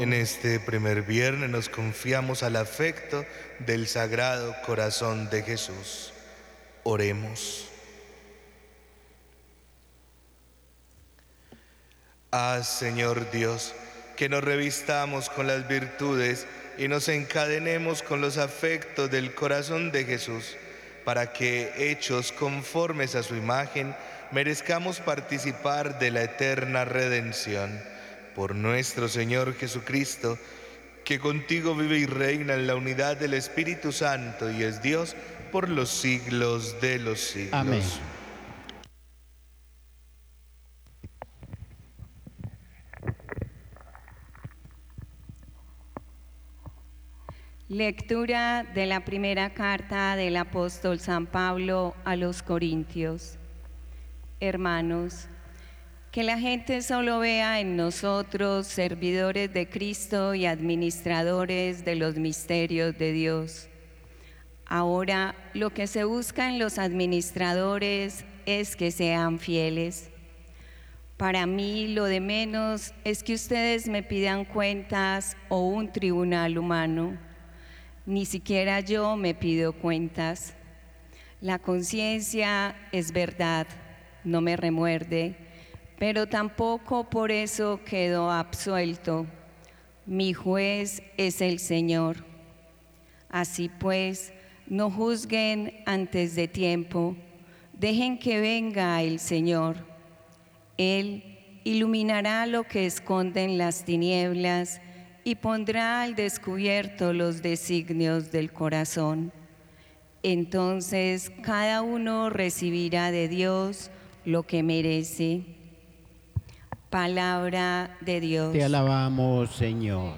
En este primer viernes nos confiamos al afecto del Sagrado Corazón de Jesús. Oremos. Haz, Señor Dios, que nos revistamos con las virtudes y nos encadenemos con los afectos del corazón de Jesús, para que, hechos conformes a su imagen, merezcamos participar de la eterna redención. Por nuestro Señor Jesucristo, que contigo vive y reina en la unidad del Espíritu Santo y es Dios por los siglos de los siglos. Amén. Lectura de la primera carta del apóstol San Pablo a los Corintios. Hermanos, que la gente solo vea en nosotros servidores de Cristo y administradores de los misterios de Dios. Ahora, lo que se busca en los administradores es que sean fieles. Para mí, lo de menos es que ustedes me pidan cuentas o un tribunal humano. Ni siquiera yo me pido cuentas. La conciencia es verdad, no me remuerde, pero tampoco por eso quedo absuelto. Mi juez es el Señor. Así pues, no juzguen antes de tiempo, dejen que venga el Señor. Él iluminará lo que esconden las tinieblas y pondrá al descubierto los designios del corazón. Entonces cada uno recibirá de Dios lo que merece. Palabra de Dios. Te alabamos, Señor.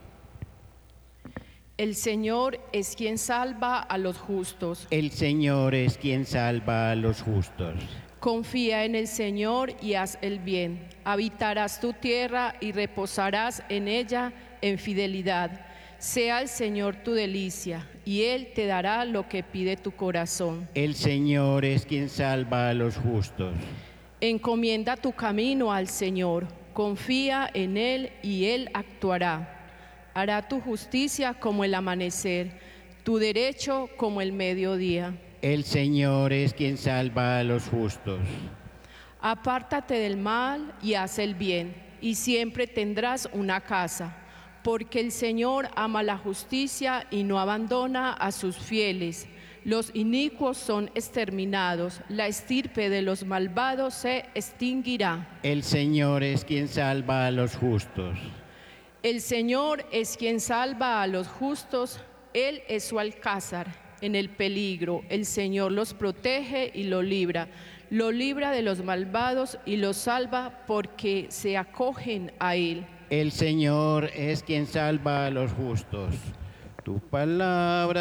El Señor es quien salva a los justos. El Señor es quien salva a los justos. Confía en el Señor y haz el bien. Habitarás tu tierra y reposarás en ella en fidelidad. Sea el Señor tu delicia, y Él te dará lo que pide tu corazón. El Señor es quien salva a los justos. Encomienda tu camino al Señor, confía en Él y Él actuará. Hará tu justicia como el amanecer, tu derecho como el mediodía. El Señor es quien salva a los justos. Apártate del mal y haz el bien, y siempre tendrás una casa, porque el Señor ama la justicia y no abandona a sus fieles. Los inicuos son exterminados, la estirpe de los malvados se extinguirá. El Señor es quien salva a los justos. El Señor es quien salva a los justos, Él es su alcázar. En el peligro, el Señor los protege y lo libra de los malvados y los salva porque se acogen a Él. El Señor es quien salva a los justos. Tu palabra